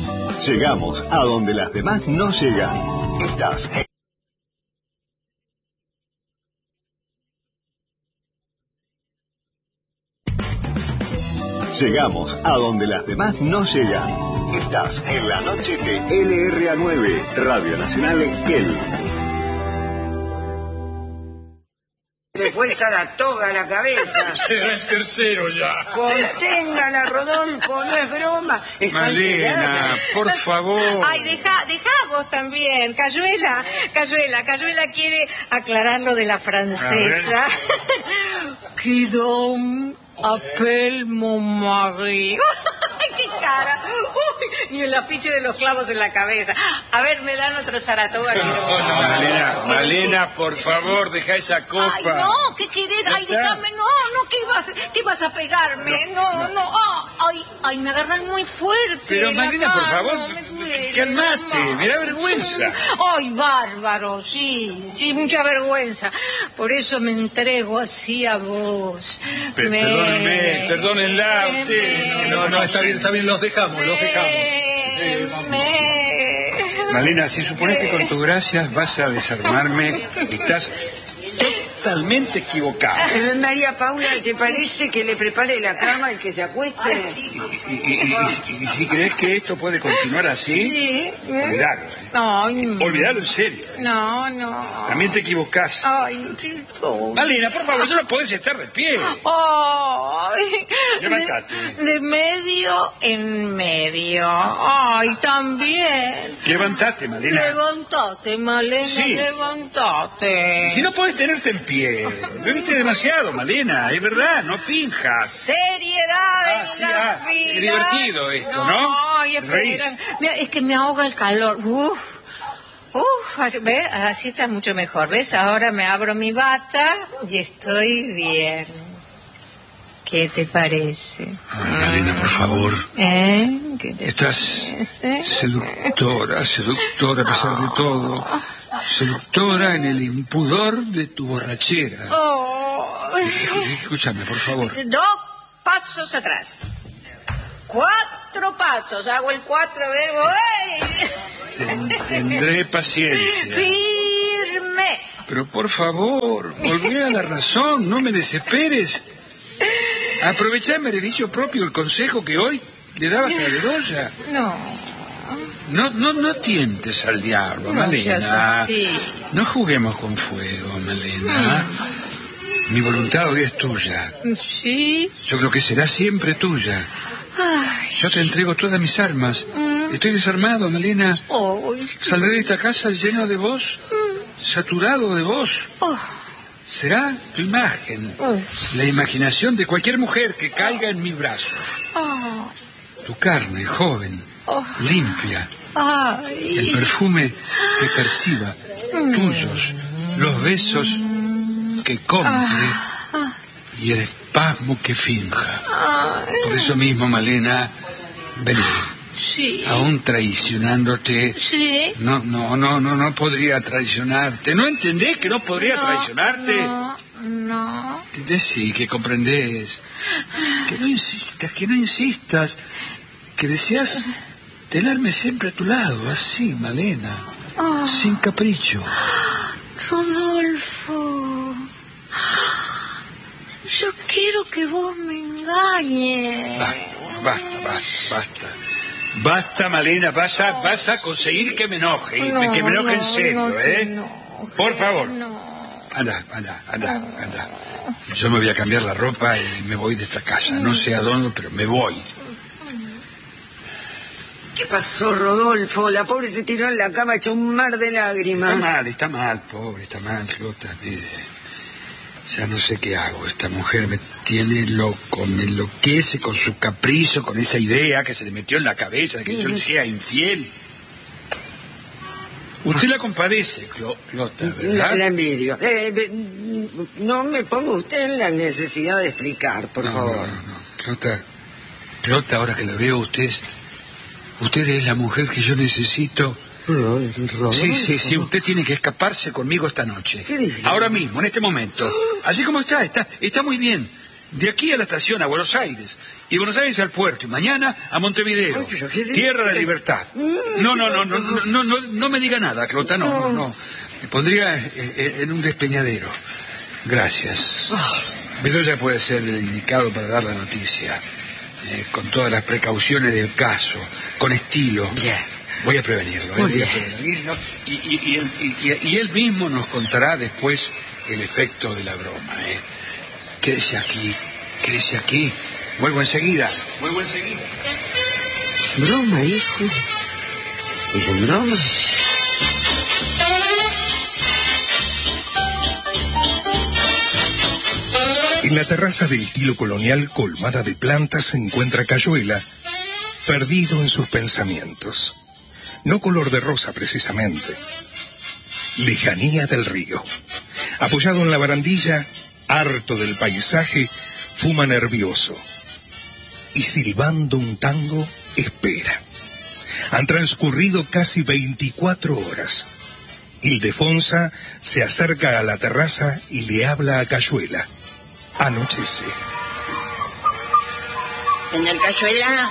Llegamos a donde las demás no llegan. Estás en... Llegamos a donde las demás no llegan. Estás en la noche de LRA9, Radio Nacional Esquel. Le fue el Saratoga a la cabeza. Será el tercero ya. Conténgala, Rodolfo, no es broma. Está Malena, alterada. por favor. Ay, dejá vos también. Cayuela quiere aclarar lo de la francesa. Que don appelle mon mari. Ay, qué cara. Uy, ni el afiche de los clavos en la cabeza. A ver, me dan otro Saratoga. Malena, por favor, deja esa copa. Ay, no, ¿qué querés? Ay, déjame, no, ¿qué vas a pegarme? No, ay, me agarran muy fuerte. Pero Malena, por favor, calmate, me da vergüenza. Ay, bárbaro, sí, mucha vergüenza. Por eso me entrego así a vos. Perdónenla ustedes. No, está bien, los dejamos. Malena, si supones que con tus gracias vas a desarmarme, estás totalmente equivocada. María Paula, ¿te parece que le prepare la cama y que se acueste? Ay, sí. Y si crees que esto puede continuar así, Sí. olvidalo. Olvidalo en serio. No. También te equivocás. Ay, Malena, por favor, no podés estar de pie. Ay, Levántate. De medio en medio. Ay, también. Levántate, Malena. Levantate, Malena, Sí. levantate. Si no podés tenerte en pie. Bebiste demasiado, Malena. Es verdad, no finjas. Seriedad en Sí, la vida. es divertido esto, ¿no? Ay, Reís. espera. Mira, es que me ahoga el calor. ¿Ves? Así está mucho mejor. ¿Ves? Ahora me abro mi bata y estoy bien. ¿Qué te parece? Malena, por favor. ¿Qué te Estás parece? seductora a pesar de todo. Seductora en el impudor de tu borrachera. Escúchame, por favor. 2 pasos atrás. 4 pasos. Hago el 4, a ver, voy. Tendré paciencia. Firme. Pero por favor, volvé a la razón, no me desesperes. Aprovechá en beneficio propio el consejo que hoy le dabas a Bedoya. No tientes al diablo, No Malena. seas así. No juguemos con fuego, Malena. Mi voluntad hoy es tuya. Sí. Yo creo que será siempre tuya. Ay. Yo te entrego todas mis armas. Estoy desarmado, Malena. Saldré de esta casa lleno de vos, saturado de vos. Será tu imagen, la imaginación de cualquier mujer que caiga en mis brazos. Tu carne, joven, limpia. El perfume que perciba, tuyos, los besos que compre y el espasmo que finja. Por eso mismo, Malena, vení. Sí. Aún traicionándote. Sí. No podría traicionarte. ¿No entendés que no podría traicionarte? No. Decí que comprendés. Que no insistas. Que deseas tenerme siempre a tu lado, así, Malena. Sin capricho. Rodolfo. Yo quiero que vos me engañes. Basta. Basta, Malena, vas a conseguir que me enoje, que me enoje en serio, ¿eh? Por favor. Anda. Yo me voy a cambiar la ropa y me voy de esta casa. No sé a dónde, pero me voy. ¿Qué pasó, Rodolfo? La pobre se tiró en la cama hecho un mar de lágrimas. Está mal, pobre, está mal, Jota. Ya no sé qué hago. Esta mujer me tiene loco, me enloquece con su capricho, con esa idea que se le metió en la cabeza de que yo le sea infiel. Usted la compadece, Clota, ¿verdad? La envidio. No me ponga usted en la necesidad de explicar, por favor. No. Clota, ahora que la veo, usted es la mujer que yo necesito. Sí, usted tiene que escaparse conmigo esta noche. ¿Qué dice? Ahora mismo, en este momento. Así como está muy bien. De aquí a la estación a Buenos Aires, y Buenos Aires al puerto, y mañana a Montevideo, tierra de libertad. No me diga nada, Clota, no. Me pondría en un despeñadero. Gracias. Bedoya puede ser el indicado para dar la noticia, con todas las precauciones del caso, con estilo. Voy a prevenirlo. Y él mismo nos contará después el efecto de la broma. Quédese aquí. Vuelvo enseguida. Broma, hijo. ¿Es en broma? En la terraza del estilo colonial colmada de plantas se encuentra Cayuela, perdido en sus pensamientos. No color de rosa precisamente. Lejanía del río. Apoyado en la barandilla, harto del paisaje, fuma nervioso. Y silbando un tango, espera. Han transcurrido casi 24 horas. Ildefonsa se acerca a la terraza y le habla a Cayuela. Anochece. Señor Cayuela.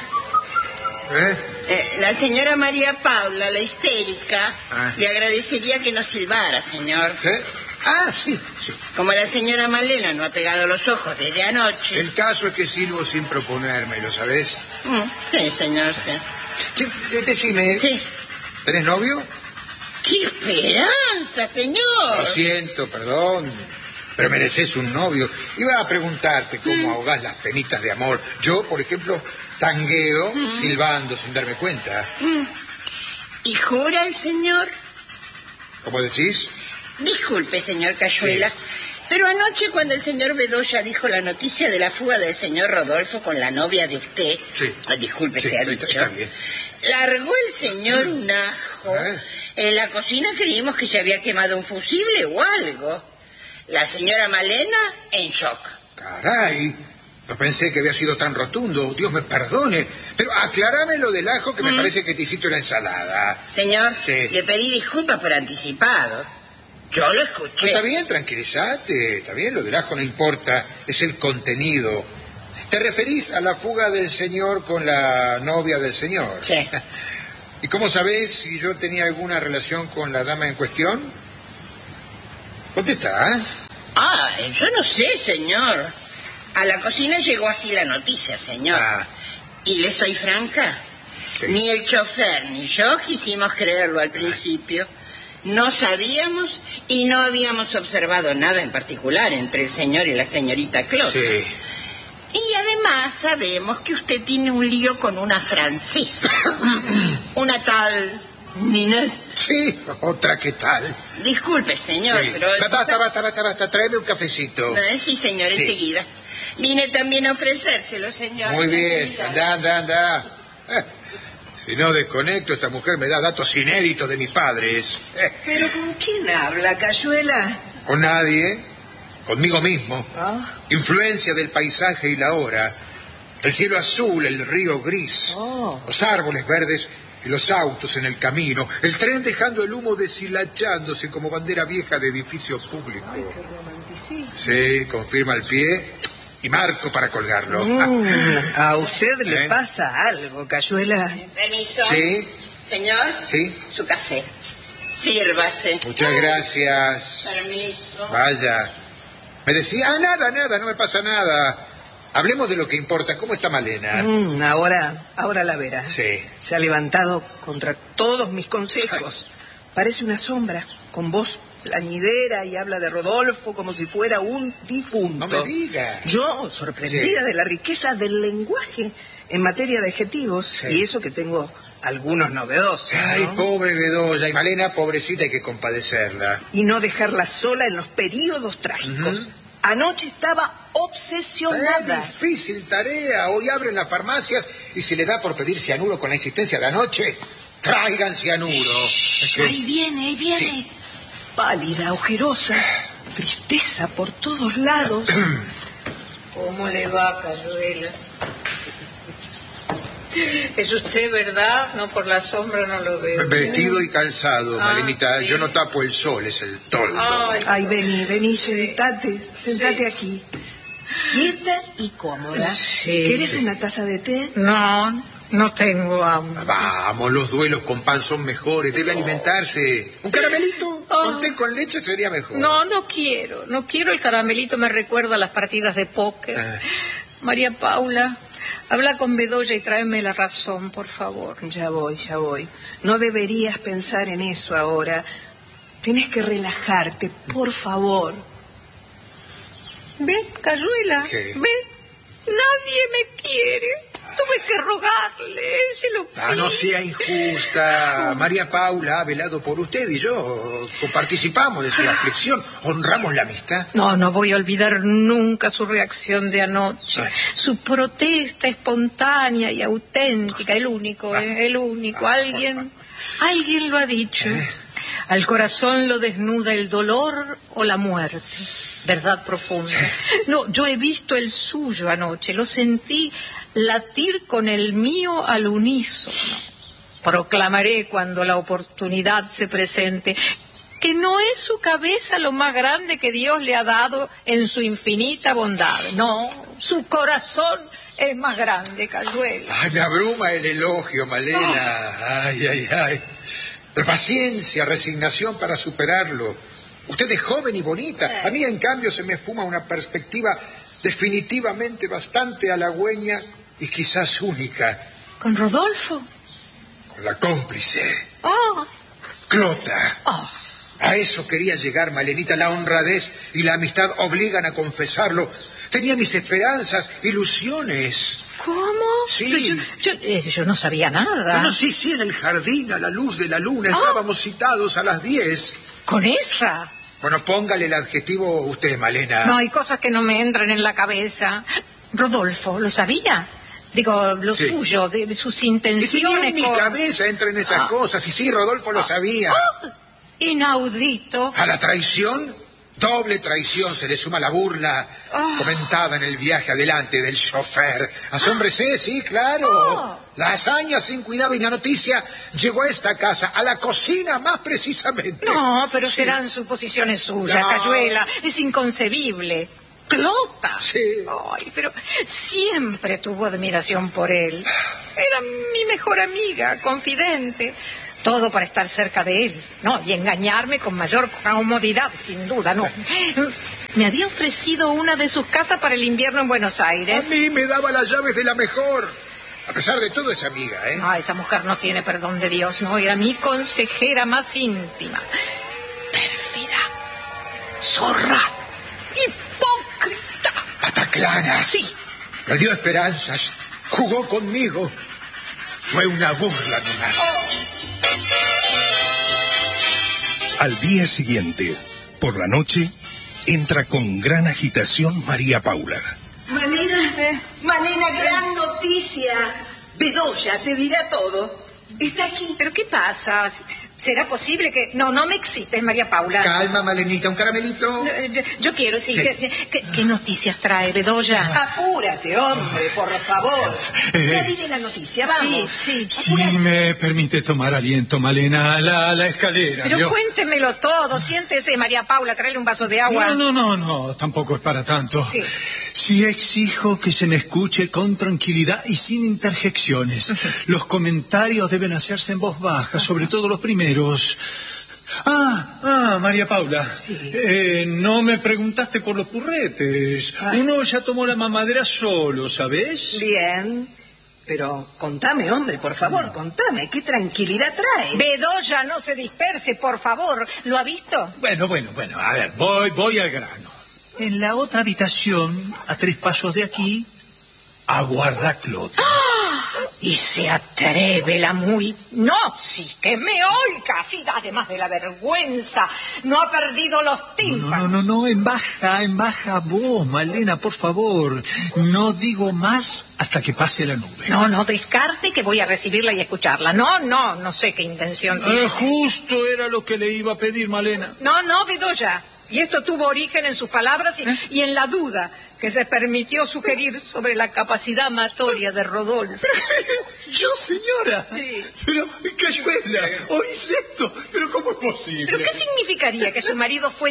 La señora María Paula, la histérica, le agradecería que nos silbara, señor. ¿Qué? Sí. Como la señora Malena no ha pegado los ojos desde anoche. El caso es que silbo sin proponerme, ¿lo sabés? Sí, señor, sí. Decime. Sí. ¿Tenés novio? ¡Qué esperanza, señor! Lo siento, perdón, pero mereces un novio. Iba a preguntarte cómo ahogás las penitas de amor. Yo, por ejemplo, tangueo silbando sin darme cuenta. ¿Y jura el señor? ¿Cómo decís? Disculpe, señor Cayuela, pero anoche cuando el señor Bedoya dijo la noticia de la fuga del señor Rodolfo con la novia de usted, disculpe, se ha dicho, está bien. Largó el señor un ajo. En la cocina creímos que se había quemado un fusible o algo. La señora Malena en shock. Caray, no pensé que había sido tan rotundo. Dios me perdone. Pero aclarame lo del ajo, que me parece que te hiciste una ensalada. Señor, le pedí disculpas por anticipado. Yo lo escuché. Está bien, tranquilízate. Está bien, lo del ajo no importa. Es el contenido. ¿Te referís a la fuga del señor con la novia del señor? Sí. ¿Y cómo sabés si yo tenía alguna relación con la dama en cuestión? Contesta, yo no sé, señor. A la cocina llegó así la noticia, señor. Y le soy franca. Ni el chofer ni yo quisimos creerlo al principio. No sabíamos y no habíamos observado nada en particular entre el señor y la señorita Clota. Sí. Y además sabemos que usted tiene un lío con una francesa. Una tal Ninette. Sí, otra que tal. Disculpe, señor, pero... Basta, tráeme un cafecito. Sí, señor, enseguida. Vine también a ofrecérselo, señor. Muy bien, anda. Si no desconecto, esta mujer me da datos inéditos de mis padres. ¿Pero con quién habla, Cayuela? Con nadie, conmigo mismo. Influencia del paisaje y la hora. El cielo azul, el río gris, los árboles verdes y los autos en el camino. El tren dejando el humo deshilachándose como bandera vieja de edificio público. Ay, qué romanticismo. Sí, confirma el pie y marco para colgarlo. A usted le pasa algo, Cayuela. Permiso. Sí. Señor. Sí. Su café. Sírvase. Muchas gracias. Permiso. Vaya. Me decía, nada, no me pasa nada. Hablemos de lo que importa. ¿Cómo está Malena? Ahora la verá. Sí. Se ha levantado contra todos mis consejos. Parece una sombra, con voz plañidera y habla de Rodolfo como si fuera un difunto. No me diga. Yo, sorprendida de la riqueza del lenguaje en materia de adjetivos, y eso que tengo algunos novedosos. Ay, pobre Bedoya. Y Malena, pobrecita, hay que compadecerla. Y no dejarla sola en los períodos trágicos. Anoche estaba obsesionada. Difícil tarea. Hoy abren las farmacias y se le da por pedir cianuro con la insistencia de anoche. Traigan cianuro. Ahí viene. Sí. Pálida, ojerosa, tristeza por todos lados. ¿Cómo le va, Cayuela? Es usted, ¿verdad? No, por la sombra no lo veo. Vestido y calzado, Malenita. Sí. Yo no tapo el sol, es el toldo. Ay, vení, sentate aquí. quieta y cómoda. Sí. ¿Querés una taza de té? No tengo hambre. Vamos, los duelos con pan son mejores, debe alimentarse. ¿Un caramelito? Con té con leche sería mejor. No quiero. No quiero, el caramelito me recuerda a las partidas de póker. María Paula, habla con Bedoya y tráeme la razón, por favor. Ya voy. No deberías pensar en eso ahora. Tenés que relajarte, por favor. ¿Ve, Cayuela? ¿Qué? ¿Ve? Nadie me quiere. Tuve que rogarle, se lo pido. No sea injusta. María Paula ha velado por usted y yo participamos de su aflicción. Honramos la amistad. No voy a olvidar nunca su reacción de anoche. Su protesta espontánea y auténtica. El único. Alguien lo ha dicho. Al corazón lo desnuda el dolor o la muerte. Verdad profunda. No, yo he visto el suyo anoche. Lo sentí latir con el mío al unísono. Proclamaré cuando la oportunidad se presente que no es su cabeza lo más grande que Dios le ha dado en su infinita bondad. No, su corazón es más grande, Cayuela. Me abruma el elogio, Malena. Ay. Paciencia, resignación para superarlo. Usted es joven y bonita. A mí, en cambio, se me fuma una perspectiva definitivamente bastante halagüeña y quizás única. ¿Con Rodolfo? Con la cómplice. Clota. A eso quería llegar, Malenita. La honradez y la amistad obligan a confesarlo. Tenía mis esperanzas, ilusiones. ¿Cómo? Sí. Yo no sabía nada. Bueno, sí, en el jardín, a la luz de la luna. Estábamos citados a las 10. ¿Con esa? Bueno, póngale el adjetivo usted, Malena. No, hay cosas que no me entran en la cabeza. Rodolfo, ¿lo sabía? Digo, lo suyo, de sus intenciones. Y en mi cabeza entran esas cosas. Y sí, Rodolfo lo sabía. Inaudito. ¿A la traición? Doble traición, se le suma la burla. Comentaba en el viaje adelante del chofer. Asómbrese, sí, claro. La hazaña sin cuidado y la noticia llegó a esta casa, a la cocina más precisamente. No, pero serán suposiciones suyas, Cayuela. Es inconcebible. Clota. Sí. Ay, pero siempre tuvo admiración por él. Era mi mejor amiga, confidente. Todo para estar cerca de él, ¿no? Y engañarme con mayor comodidad, sin duda, ¿no? Me había ofrecido una de sus casas para el invierno en Buenos Aires. A mí me daba las llaves de la mejor. A pesar de todo, es amiga, ¿eh? No, esa mujer no tiene perdón de Dios, ¿no? Era mi consejera más íntima. Pérfida. Zorra. Hipócrita. Pataclana. Sí. Me dio esperanzas. Jugó conmigo. Fue una burla nomás. Al día siguiente, por la noche, entra con gran agitación María Paula. Malena, gran noticia. Bedoya te dirá todo. Está aquí. ¿Pero qué pasa? ¿Será posible que...? No me excites, María Paula. Calma, Malenita, ¿un caramelito? Yo quiero, sí. ¿Qué noticias trae, Bedoya? Apúrate, hombre, por favor. Ya diré la noticia, vamos. Sí. Si me permite tomar aliento, Malena, la escalera. Pero cuéntemelo todo. Siéntese, María Paula, tráele un vaso de agua. No, tampoco es para tanto. Sí. Sí exijo que se me escuche con tranquilidad y sin interjecciones. Los comentarios deben hacerse en voz baja, sobre todo los primeros. María Paula. Sí. No me preguntaste por los purretes. Uno ya tomó la mamadera solo, ¿sabes? Bien. Pero contame, hombre, por favor, contame. ¿Qué tranquilidad trae? Bedoya, no se disperse, por favor. ¿Lo ha visto? Bueno. A ver, voy al grano. En la otra habitación, a 3 pasos de aquí, aguarda Clota. Y se atreve la muy... No, sí, que me oiga. Sí, además de la vergüenza, no ha perdido los tímpanos. No, en baja vos, Malena, por favor. No digo más hasta que pase la nube. No descarte que voy a recibirla y escucharla. No sé qué intención tiene. Justo era lo que le iba a pedir, Malena. No, Bedoya. Y esto tuvo origen en sus palabras y en la duda que se permitió sugerir sobre la capacidad amatoria de Rodolfo. ¿Yo, señora? Sí. Pero, Cayuela, ¿oís esto? ¿Pero cómo es posible? ¿Pero qué significaría que su marido fuese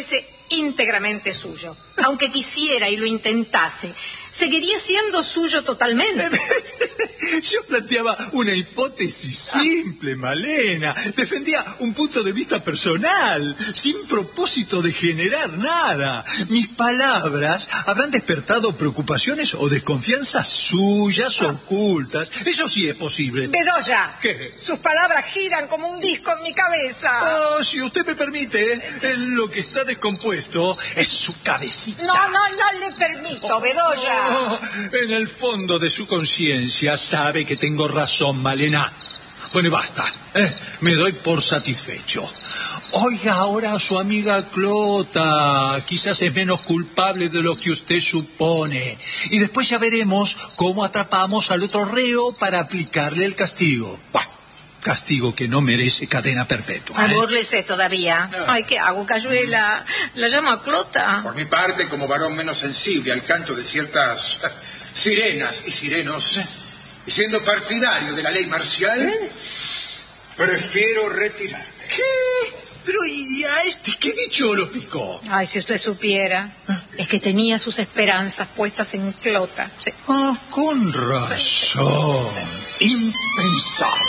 íntegramente suyo. Aunque quisiera y lo intentase, seguiría siendo suyo totalmente. Yo planteaba una hipótesis simple, Malena. Defendía un punto de vista personal, sin propósito de generar nada. Mis palabras habrán despertado preocupaciones o desconfianzas suyas ocultas. Eso sí es posible. Bedoya, ¿Qué? sus palabras giran como un disco en mi cabeza. Oh, si usted me permite, lo que está descompuesto es su cabecita. No le permito, Bedoya. Oh, en el fondo de su conciencia sabe que tengo razón, Malena. Bueno, basta. Me doy por satisfecho. Oiga ahora a su amiga Clota. Quizás es menos culpable de lo que usted supone. Y después ya veremos cómo atrapamos al otro reo para aplicarle el castigo. Bah, castigo que no merece cadena perpetua. Abúrlese todavía. Ay, ¿qué hago, Cayuela? ¿La llamo a Clota? Por mi parte, como varón menos sensible al canto de ciertas sirenas y sirenos, y siendo partidario de la ley marcial, prefiero retirarme. ¿Qué? Pero ¿y a este qué bicho lo picó? Ay, si usted supiera. Es que tenía sus esperanzas puestas en Clota. Sí. Ah, con razón. Impensable.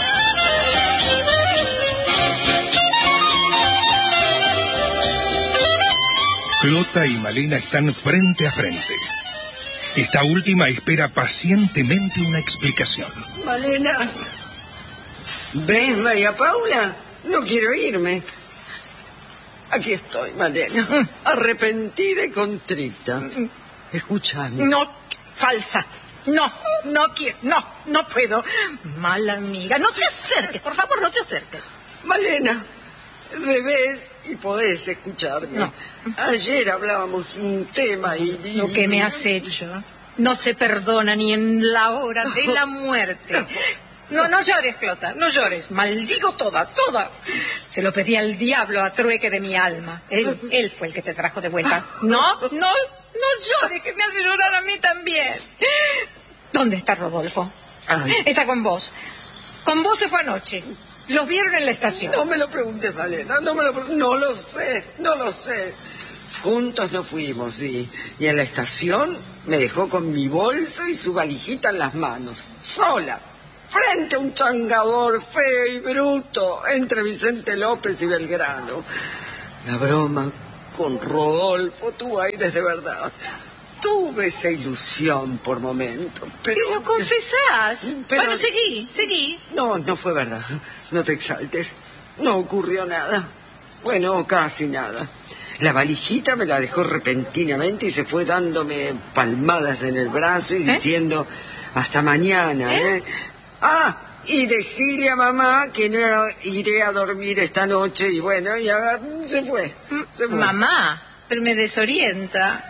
Clota y Malena están frente a frente. Esta última espera pacientemente una explicación. Malena, ¿ves, María Paula? No quiero irme. Aquí estoy, Malena, arrepentida y contrita. Escúchame. No, falsa. No quiero, no puedo. Mala amiga, no te acerques, por favor, no te acerques. Malena, debes y podés escucharme. No. Ayer hablábamos un tema y... Lo que me has hecho no se perdona ni en la hora de la muerte. No llores, Clota, no llores. Maldigo toda. Se lo pedí al diablo a trueque de mi alma. Él fue el que te trajo de vuelta. No llores, que me hace llorar a mí también. ¿Dónde está Rodolfo? Ay. Está con vos. Con vos se fue anoche. Los vieron en la estación. No me lo preguntes, Malena, no lo sé. Juntos nos fuimos, sí. Y en la estación me dejó con mi bolsa y su valijita en las manos. Sola. Frente a un changador feo y bruto entre Vicente López y Belgrano. La broma con Rodolfo tuvo aires de verdad. Tuve esa ilusión por momentos, pero... ¿Y lo confesás? Pero... Bueno, seguí. No fue verdad. No te exaltes. No ocurrió nada. Bueno, casi nada. La valijita me la dejó repentinamente y se fue dándome palmadas en el brazo y diciendo hasta mañana, Ah, y decirle a mamá que no iré a dormir esta noche y bueno, ya se fue. Mamá, pero me desorienta.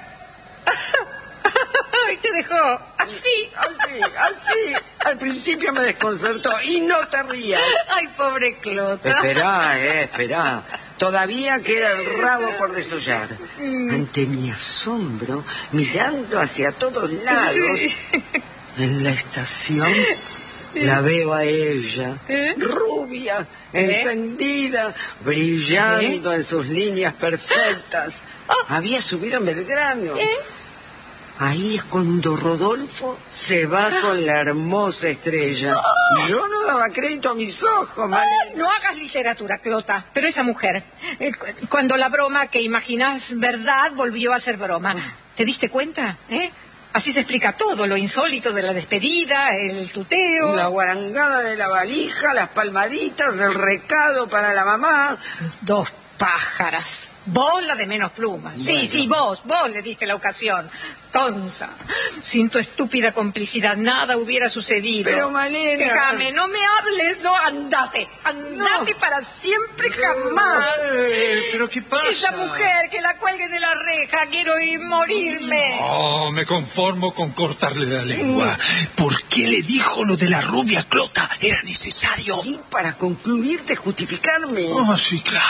Y te dejó así. Al principio me desconcertó y no te rías. Ay, pobre Clota. Esperá. Todavía queda el rabo por desollar. Ante mi asombro, mirando hacia todos lados, en la estación, la veo a ella, rubia, encendida, brillando en sus líneas perfectas. Había subido a Belgrano. Ahí es cuando Rodolfo se va con la hermosa estrella. Yo no daba crédito a mis ojos, Malena. No hagas literatura, Clota, pero esa mujer, cuando la broma que imaginás verdad volvió a ser broma, ¿te diste cuenta? Así se explica todo, lo insólito de la despedida, el tuteo. La guarangada de la valija, las palmaditas, el recado para la mamá. 2 pájaras. Vos la de menos plumas. Bueno. Sí, vos le diste la ocasión. Tonta. Sin tu estúpida complicidad nada hubiera sucedido. Pero Malena... Déjame, no me hables, no, andate para siempre, jamás. ¿Pero qué pasa? Esa mujer que la cuelgue de la reja, quiero ir morirme. No, me conformo con cortarle la lengua. ¿Por qué le dijo lo de la rubia Clota? ¿Era necesario? Y para concluirte, justificarme. Oh, sí, claro.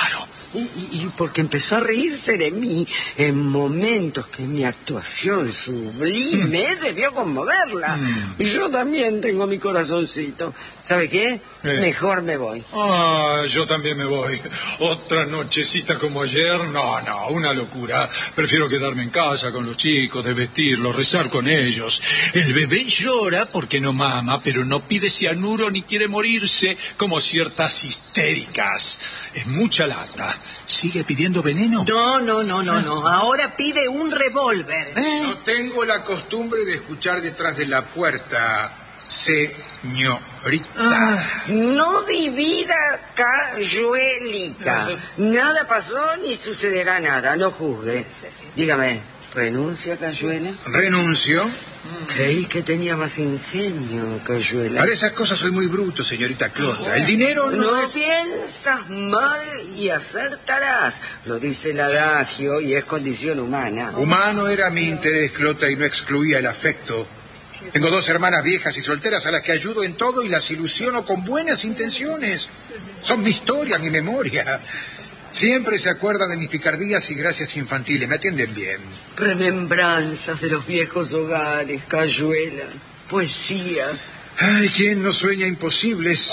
Y porque empezó a reírse de mí en momentos que mi actuación sublime debió conmoverla. Y yo también tengo mi corazoncito. ¿Sabe qué? Mejor me voy. Yo también me voy. Otra nochecita como ayer, no, una locura. Prefiero quedarme en casa con los chicos, desvestirlos, rezar con ellos. El bebé llora porque no mama, pero no pide cianuro ni quiere morirse, como ciertas histéricas. Es mucha lata. ¿Sigue pidiendo veneno? No. Ahora pide un revólver. No tengo la costumbre de escuchar detrás de la puerta, señorita. No divida, Cayuelita. Nada pasó ni sucederá nada. No juzgue. Dígame, ¿renuncia, Cayuela? ¿Renuncio? Creí que tenía más ingenio, Cayuela. Para esas cosas soy muy bruto, señorita Clota. El dinero no es... piensas mal y acertarás. Lo dice el adagio y es condición humana. Humano era mi interés, Clota, y no excluía el afecto. Tengo 2 hermanas viejas y solteras a las que ayudo en todo y las ilusiono con buenas intenciones. Son mi historia, mi memoria. Siempre se acuerdan de mis picardías y gracias infantiles. Me atienden bien. Remembranzas de los viejos hogares, Cayuela. Poesía. Ay, ¿quién no sueña imposibles?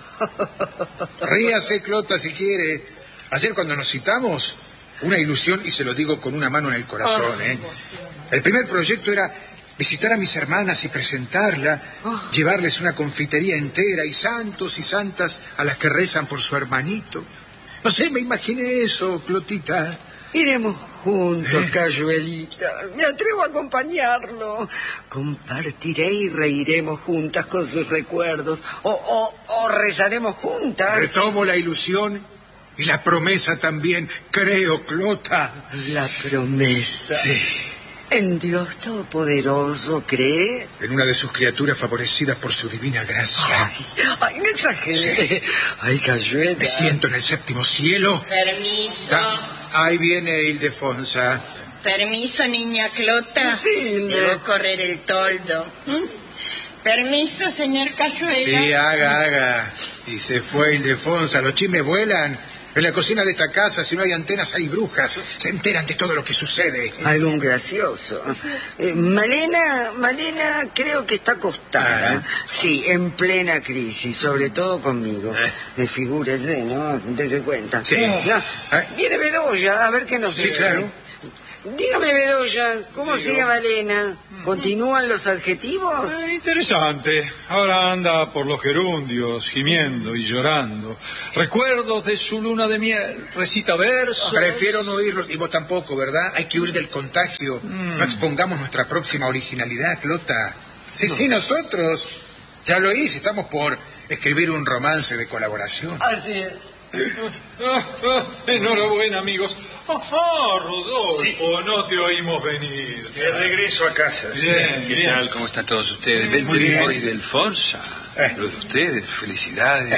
Ríase, Clota, si quiere. Ayer cuando nos citamos, una ilusión, y se lo digo con una mano en el corazón, El primer proyecto era visitar a mis hermanas y presentarla, llevarles una confitería entera y santos y santas a las que rezan por su hermanito. No sé, me imaginé eso, Clotita. Iremos juntos, Cayuelita. Me atrevo a acompañarlo. Compartiré y reiremos juntas con sus recuerdos. O rezaremos juntas. Retomo la ilusión y la promesa también, creo, Clota. La promesa. Sí. ¿En Dios Todopoderoso cree? En una de sus criaturas favorecidas por su divina gracia. Ay, no exagere. Sí. Ay, Cayuela. Me siento en el 7º cielo. Permiso. Ahí viene Ildefonsa. Permiso, niña Clota. Sí, debo correr el toldo. Permiso, señor Cayuela. Sí, haga. Y se fue Ildefonsa. Los chismes vuelan. En la cocina de esta casa, si no hay antenas, hay brujas. Se enteran de todo lo que sucede. Algo gracioso. Malena creo que está acostada. Sí, en plena crisis, sobre todo conmigo. Figúrese, ¿no? Dese cuenta. Sí. Viene Bedoya, a ver qué nos dice. Sí, claro. Dígame, Bedoya, ¿cómo sigue Malena? ¿Continúan los adjetivos? Interesante. Ahora anda por los gerundios, gimiendo y llorando. Recuerdos de su luna de miel. Recita versos. Prefiero no oírlos, y vos tampoco, ¿verdad? Hay que huir del contagio. No expongamos nuestra próxima originalidad, Clota. Sí, nosotros. Ya lo hice, estamos por escribir un romance de colaboración. Así es. Enhorabuena, amigos. Rodolfo, sí. No te oímos venir. De regreso a casa. Bien, ¿Qué tal? ¿Cómo están todos ustedes? Muy bien. Y de Ildefonsa. Lo de ustedes, felicidades.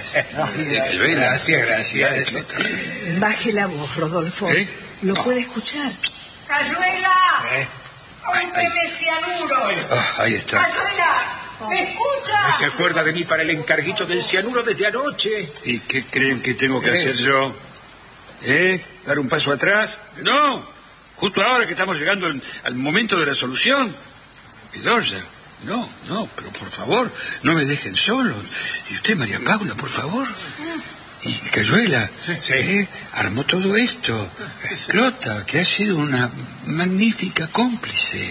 Gracias. Baje la voz, Rodolfo. Lo puede escuchar. ¡Cayuela! ¡Cómpreme cianuro! Ahí está. ¡Cayuela! ¿Me escucha? ¿Se acuerda de mí para el encarguito del cianuro desde anoche? ¿Y qué creen que tengo que hacer yo? ¿Dar un paso atrás? No, justo ahora que estamos llegando al momento de la solución. Bedoya, no, pero por favor, no me dejen solo. Y usted, María Paula, por favor. Y Cayuela, armó todo esto. Clota, que ha sido una magnífica cómplice.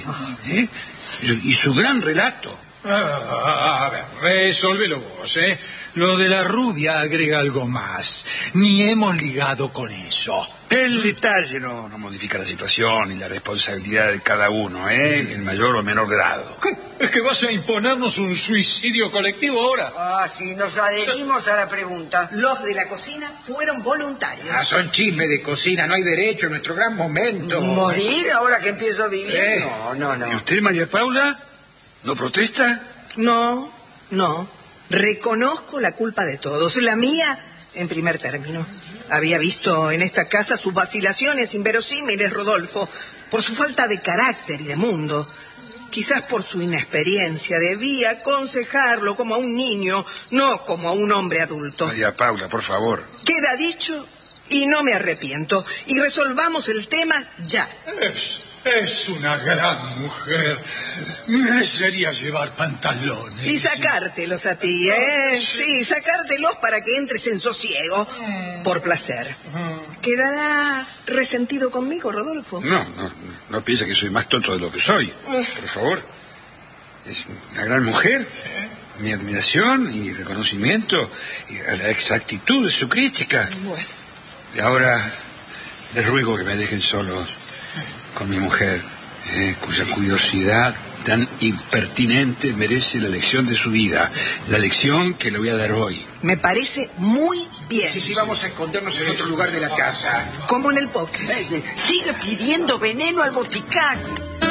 Y su gran relato. A ver, resólvelo vos, Lo de la rubia agrega algo más. Ni hemos ligado con eso. El detalle no modifica la situación y la responsabilidad de cada uno, en mayor o menor grado. ¿Qué? ¿Es que vas a imponernos un suicidio colectivo ahora? Sí, nos adherimos a la pregunta. Los de la cocina fueron voluntarios. Son chismes de cocina, no hay derecho en nuestro gran momento. ¿Morir ahora que empiezo a vivir? No. ¿Y usted, María Paula? ¿No protesta? No. Reconozco la culpa de todos. La mía, en primer término. Había visto en esta casa sus vacilaciones inverosímiles, Rodolfo, por su falta de carácter y de mundo. Quizás por su inexperiencia debía aconsejarlo como a un niño, no como a un hombre adulto. María Paula, por favor. Queda dicho Y no me arrepiento. Y resolvamos el tema ya. Es una gran mujer. Merecería llevar pantalones. Y sacártelos a ti, ¿eh? Sí, sacártelos para que entres en sosiego. Por placer. ¿Quedará resentido conmigo, Rodolfo? No piensa que soy más tonto de lo que soy. Por favor. Es una gran mujer. Mi admiración y reconocimiento y a la exactitud de su crítica. Bueno. Y ahora les ruego que me dejen solos con mi mujer, cuya curiosidad tan impertinente merece la lección de su vida, la lección que le voy a dar hoy. Me parece muy bien. Sí, vamos a escondernos en otro lugar de la casa. Como en el póker. Sigue pidiendo veneno al boticario.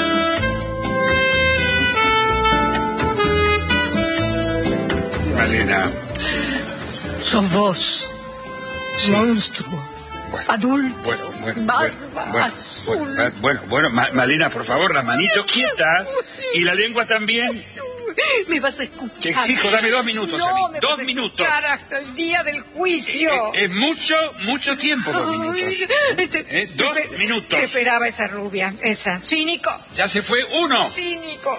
Malena. Sos vos, Sí. monstruo, adulto, Bueno, Malena, por favor, la manito quieta y la lengua también. Me vas a escuchar. Te exijo, dame 2 minutos a mí. Me 2 vas a minutos. escuchar hasta el día del juicio. Es mucho tiempo, 2 minutos. 2 minutos. Te esperaba esa rubia, esa. Cínico. Ya se fue 1. Cínico.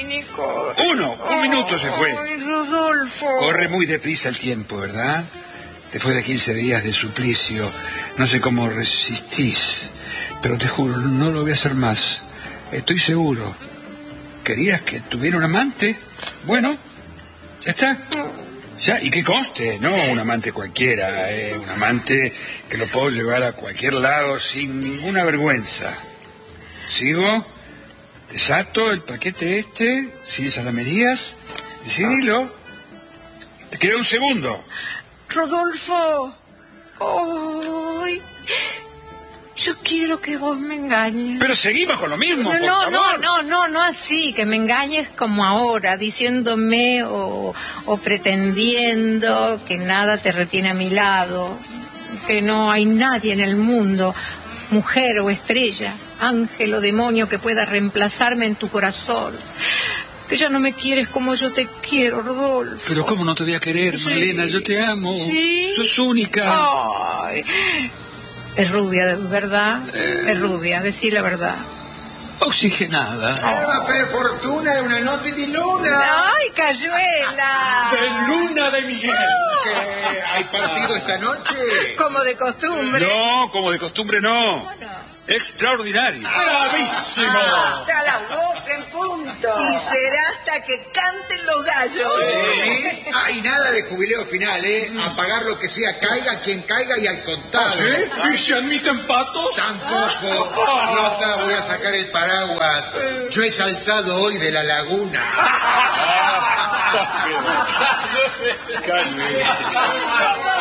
1 minuto se fue. Ay, Rodolfo. Corre muy deprisa el tiempo, ¿verdad? Después de 15 días de suplicio, no sé cómo resistís, pero te juro, no lo voy a hacer más. Estoy seguro. ¿Querías que tuviera un amante? Bueno, ya está. Ya, y que conste, no un amante cualquiera, un amante que lo puedo llevar a cualquier lado sin ninguna vergüenza. ¿Sigo? ¿Desato el paquete sin salamerías? Decidilo. Te queda un segundo. Rodolfo. Ay, yo quiero que vos me engañes. Pero seguimos con lo mismo, por favor. No así, que me engañes como ahora, diciéndome o pretendiendo que nada te retiene a mi lado, que no hay nadie en el mundo, mujer o estrella, ángel o demonio que pueda reemplazarme en tu corazón. Que ya no me quieres como yo te quiero, Rodolfo. Pero ¿cómo no te voy a querer, Sí. Malena? Yo te amo. ¿Sí? Sos única. Ay, es rubia, ¿verdad? Es rubia, decí la verdad. Oxigenada. Per fortuna è una notte di luna. ¡Ay, Cayuela! De luna de Miguel. ¿Que hay partido esta noche? Como de costumbre. No, como de costumbre no. Extraordinario. ¡Bravísimo! Hasta las 12 en punto. Y será hasta que canten los gallos. Sí. Y nada de jubileo final, A pagar lo que sea, caiga quien caiga y al contado. ¿Sí? ¿Y se admiten patos? Tampoco. Flota, voy a sacar el paraguas. Yo he saltado hoy de la laguna. Calme.